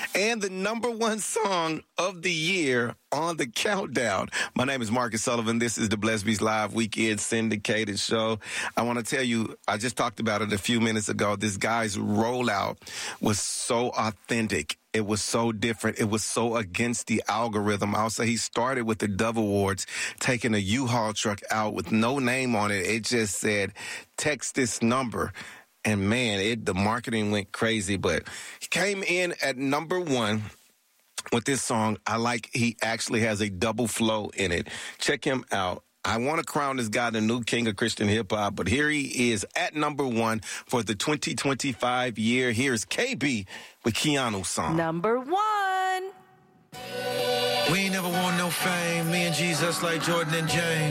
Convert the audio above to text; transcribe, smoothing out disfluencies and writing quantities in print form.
and the number one song of the year on the countdown. My name is Marcus Sullivan. This is the Blessed Beast Live Weekend Syndicated Show. I want to tell you, I just talked about it a few minutes ago. This guy's rollout was so authentic. It was so different. It was so against the algorithm. I'll say he started with the Dove Awards, taking a U-Haul truck out with no name on it. It just said, text this number. And man, the marketing went crazy, but he came in at number one with this song. He actually has a double flow in it. Check him out. I want to crown this guy the new king of Christian hip hop, but here he is at number one for the 2025 year. Here's KB with Keanu's song. Number one. We ain't never want no fame. Me and Jesus like Jordan and James.